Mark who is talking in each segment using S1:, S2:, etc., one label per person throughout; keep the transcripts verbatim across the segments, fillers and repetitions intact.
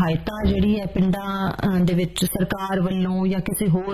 S1: सहायता जिहड़ी है पिंडां दे विच सरकार वल्लों या किसी होर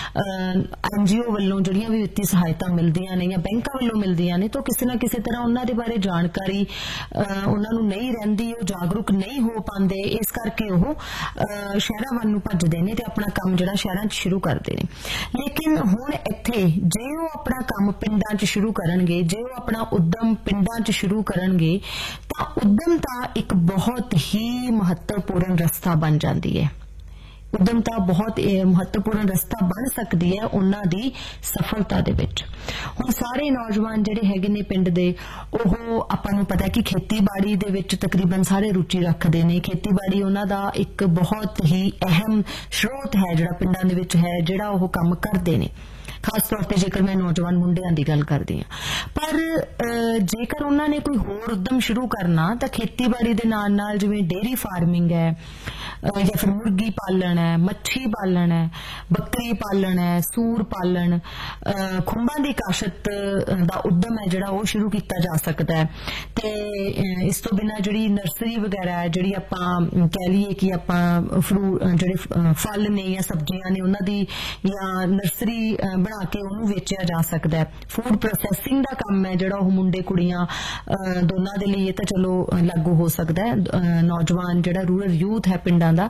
S1: एनजीओ वल्लों जिहड़ियां भी वित्ती सहायता मिलदियां ने या बैंकां वल्लों मिलदियां ने तो किसी ना किसी तरह उन्हां दे बारे जानकारी उन्हां नूं नहीं रहिंदी, ओह जागरूक नहीं हो पांदे, इस करके ओह शहरां वल नूं भजदे ने ते अपना काम जिहड़ा शहरां च शुरू करदे ने। लेकिन हुण इत्थे जे ओह अपना काम पिंडां च शुरू करनगे, जे ओह अपना उद्यम पिंडां च शुरू करनगे तां उद्यमता एक बहुत ही महत्वपूर्ण रस्ता बन जाती है। उद्यमता बहुत महत्वपूर्ण रस्ता बन सकती है उन्हां दी सफलता दे विच। हुण सारे नौजवान जिहड़े हैगे ने पिंड दे ओह आपां नूं पता है कि खेतीबाड़ी दे विच तकरीबन सारे रुचि रखदे ने। खेतीबाड़ी उन्हां दा एक बहुत ही अहम स्रोत है जिहड़ा पिंडां दे विच है, जिहड़ा ओह काम करदे ने। खास तौर पर जेकर मैं नौजवान मुंडियां दी गल करदी हां, पर जेकर उन्होंने कोई होर उद्यम शुरू करना तो खेतीबाड़ी दे नाल नाल जिवें डेयरी फार्मिंग है या फिर मुर्गी पालन है, मच्छी पालन है, बकरी पालन है, सूर पालन, खुंबां दी काशत दा उद्यम है जिहड़ा ओह शुरू कीता जा सकदा है। ते इस तो बिना जिहड़ी नर्सरी वगैरह है, जिहड़ी आपां कह लईए कि आपां फ्रूट जिहड़े फल ने या सब्जियां ने उन्हां दी या नर्सरी बना के उन्होंने वेचा जा सकता है। फूड प्रोसैसिंग का काम है जिहड़ा ओह मुंडे कुड़ियां दोनों के लिए तो चलो लागू हो सकता है। नौजवान जिहड़ा रूरल यूथ है पिंडां दा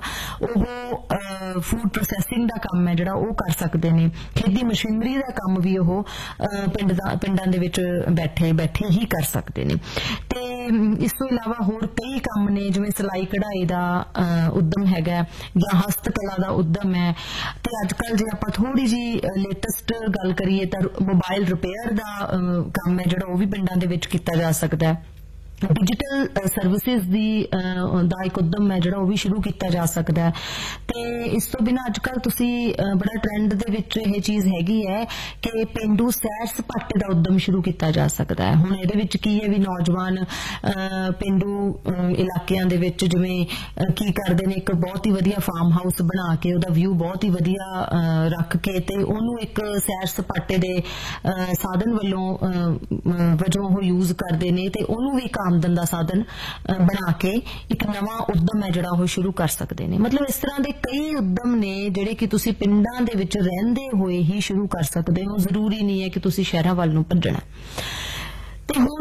S1: ओह फूड प्रोसैसिंग का काम है जिहड़ा ओह कर सकते हैं। खेती मशीनरी का काम भी ओह पिंड दा पिंडां दे विच बैठे बैठे ही कर सकते हैं। ते इस तो इलावा होर कई काम ने जिवें सिलाई कढ़ाई का उद्यम हैगा या हस्तकला का उद्यम है। ते अजकल जे आपां थोड़ी जी लेटेस्ट गल करिए तो मोबाइल रिपेयर का काम है जिहड़ा ओह भी पिंडां दे विच कीता जा सकता है। डिजिटल सर्विसेज दी दा एक उद्यम है जिहड़ा ओह भी शुरू किया जा सकता है। ते इस तो बिना अजकल तुसी बड़ा ट्रेंड दे विच इह चीज़ हैगी है कि पेंडू सैर सपाटे का उद्यम शुरू किया जा सकता है। हुण इहदे विच की है भी नौजवान पेंडू इलाकिਆਂ दे विच जिवें की करदे ने एक बहुत ही वधिया फार्म हाउस बना के उहदा व्यू बहुत ही वधिया रख के ते ओहनूं एक सैर सपाटे दे साधन वल्लों वजों ओह यूज करदे ने ते ओहनूं भी आमदन का साधन बना के एक नवा उद्यम है जिहड़ा ओह शुरू कर सकते हैं। मतलब इस तरह के कई उद्यम ने जिहड़े कि तुसी पिंडां दे विच रहिंदे होए ही शुरू कर सकते हो। जरूरी नहीं है कि तुसी शहरां वल नूं भज्जणा। ते हुण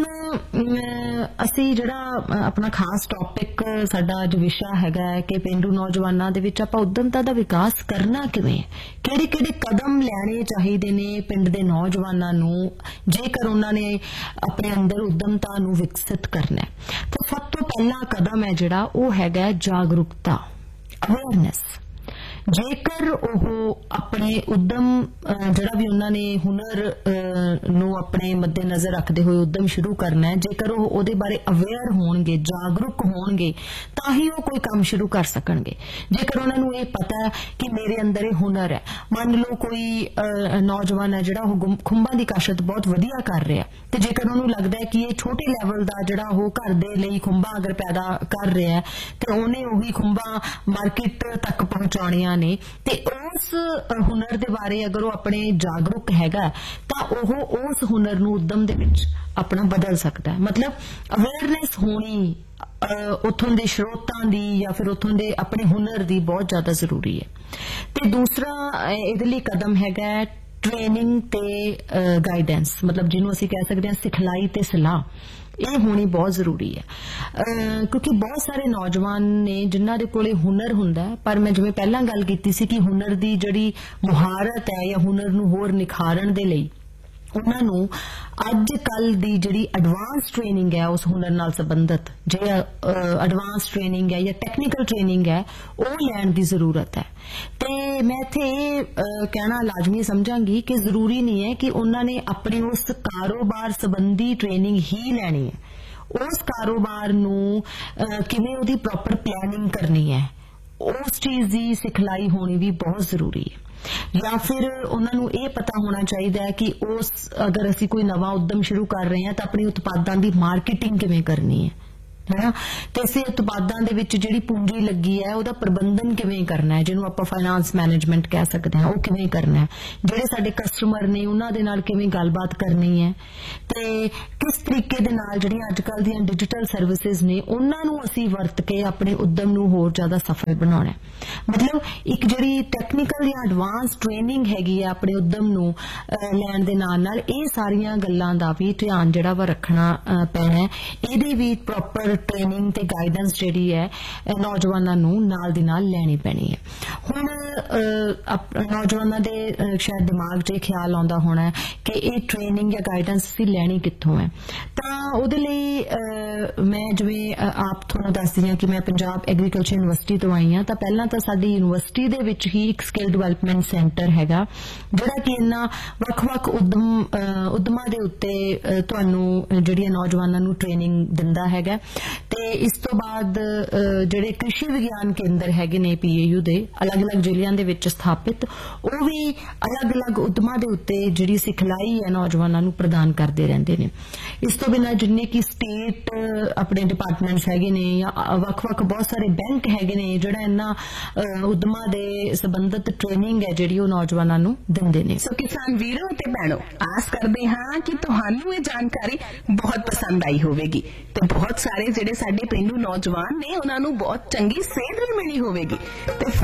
S1: असी जिहड़ा अपना खास टॉपिक साडा अज विशा हैगा कि पेंडू नौजवानां दे विच आपां उद्यमता दा विकास करना किवें, किहड़े किहड़े कदम लैणे चाहीदे ने पिंड दे नौजवानां नूं जेकर उन्हां ने अपने अंदर उद्यमता नूं विकसित करना है। तो सब तो पहला कदम है जिहड़ा ओह हैगा जागरूकता, अवेयरनेस। जेकर ओह अपने उद्यम जिहड़ा भी उन्होंने हुनर नूं अपने मद्देनजर रखते हुए उद्यम शुरू करना है, जेकर ओह उहदे बारे अवेयर होणगे, जागरूक होणगे तां ही ओह कोई काम शुरू कर सकणगे। जेकर उन्हां नूं इह पता है कि मेरे अंदर इह हुनर है, मान लो कोई नौजवान है जिहड़ा ओह खुंबां दी काशत बहुत वधिया कर रहा है ते जेकर उहनूं लगदा है कि इह छोटे लैवल दा जिहड़ा ओह घर दे लई खुंबां अगर पैदा कर रहा है ते उहने उही खुंबां मार्केट तक पहुंचाणियां ने ते उस हुनर दे बारे अगर वो अपने जागरूक हैगा तां ओह उस हुनर नूं उद्यम दे विच अपना बदल सकता है। मतलब अवेयरनेस होनी उत्थों दे स्रोतां दी या फिर उत्थों दे अपने हुनर दी बहुत ज्यादा जरूरी है। ते दूसरा इहदे लई कदम हैगा ट्रेनिंग ते गाइडेंस, मतलब जिन्हों असीं कह सकते हैं सिखलाई ते सलाह, ये होनी बहुत जरूरी है। क्योंकि बहुत सारे नौजवान ने जिन्हां दे कोले हुनर हुंदा है पर मैं जिवें पहलां गल कीती सी कि हुनर दी जिहड़ी मुहारत है या हुनर नूं होर निखारण दे लई उन्हां नूं अज कल दी जिहड़ी एडवांस ट्रेनिंग है उस हुनर नाल संबंधित जे एडवांस ट्रेनिंग है या टैक्नीकल ट्रेनिंग है वो लैण दी जरूरत है। ते मैं इत्थे कहना लाजमी समझांगी कि जरूरी नहीं है कि उन्होंने अपने उस कारोबार संबंधी ट्रेनिंग ही लैनी है, उस कारोबार नूं किवें उहदी प्रॉपर प्लैनिंग करनी है उस चीज़ की सिखलाई होनी भी बहुत जरूरी है। या फिर उन्होंने ये पता होना चाहिए कि उस अगर असी कोई नवा उद्यम शुरू कर रहे हैं तो अपने उत्पादों की मार्केटिंग किवें करनी है, है ना। ते इसे उत्पादां दे विच जिहड़ी पूंजी लगी है उहदा प्रबंधन किवें करना है, जिहनूं आपां फाइनांस मैनेजमेंट कह सकते हैं, वो किवें करना है, जिहड़े साडे कस्टमर ने उन्हां दे नाल किवें गलबात करनी है, ते किस तरीके दे नाल जिहड़ियां अजकल दीयां डिजिटल सर्विसेज ने उन्हां नूं असीं वरत के अपने उद्यम नूं होर ज़्यादा सफल बनाउणा है। मतलब एक जिहड़ी टैक्नीकल या एडवांस ट्रेनिंग हैगी है अपने उद्यम नूं लैण दे नाल नाल इह सारियां गल्लां दा भी ध्यान जिहड़ा वा रखना पैना है। इहदी भी प्रॉपर ट्रेनिंग ते गाइडेंस जिहड़ी है नौजवानां नूं नाल दी नाल लैणी पैनी है। हुण नौजवानां दे शायद दिमाग 'च ख्याल आउंदा होना है कि इह ट्रेनिंग या गाइडेंस असीं लैणी कित्थों है, तां उहदे लई मैं जिवें आप तुहानूं दसदी हां कि मैं पंजाब एग्रीकल्चर यूनिवर्सिटी तो आई हां, तां पहलां तां साडी यूनिवर्सिटी दे विच ही एक स्किल डिवेलपमेंट सेंटर हैगा जिहड़ा कि इन्ना ਵੱਖ-ਵੱਖ उद्यम उद्यमां दे उत्ते तुहानूं जिहड़ियां नौजवानां नूं ट्रेनिंग दिंदा हैगा। ते इस तो बाद जिहड़े कृषि विज्ञान केंद्र हैगे ने पीएयू दे अलग-अलग ਜ਼ਿਲ੍ਹਿਆਂ ਦੇ ਵਿੱਚ ਸਥਾਪਿਤ, ਉਹ ਵੀ ਅਲੱਗ-ਅਲੱਗ ਉਦਮਾਂ ਦੇ ਉੱਤੇ ਜਿਹੜੀ ਸਿਖਲਾਈ ਹੈ ਨੌਜਵਾਨਾਂ ਨੂੰ ਪ੍ਰਦਾਨ ਕਰਦੇ ਰਹਿੰਦੇ ਨੇ। ਇਸ ਤੋਂ ਬਿਨਾਂ ਜਿੰਨੇ ਕਿ ਸਟੇਟ ਆਪਣੇ ਡਿਪਾਰਟਮੈਂਟਸ ਹੈਗੇ ਨੇ ਜਾਂ ਵੱਖ-ਵੱਖ ਬਹੁਤ ਸਾਰੇ ਬੈਂਕ ਹੈਗੇ ਨੇ ਜਿਹੜਾ ਇਹਨਾਂ ਉਦਮਾਂ ਦੇ ਸੰਬੰਧਿਤ ਟ੍ਰੇਨਿੰਗ ਹੈ ਜਿਹੜੀ ਉਹ ਨੌਜਵਾਨਾਂ ਨੂੰ ਦਿੰਦੇ ਨੇ।
S2: ਸੋ ਕਿਸਾਨ ਵੀਰੋ ਤੇ ਭੈਣੋ, ਆਸ ਕਰਦੇ ਹਾਂ ਕਿ ਤੁਹਾਨੂੰ ਇਹ ਜਾਣਕਾਰੀ ਬਹੁਤ ਪਸੰਦ ਆਈ ਹੋਵੇਗੀ ਤੇ ਬਹੁਤ ਸਾਰੇ ਜਿਹੜੇ ਸਾਡੇ ਪੇਂਡੂ ਨੌਜਵਾਨ ਨੇ ਉਹਨਾਂ ਨੂੰ ਬਹੁਤ ਚੰਗੀ ਸੇਧ ਵੀ ਮਿਲੀ ਹੋਵੇਗੀ। ਤੇ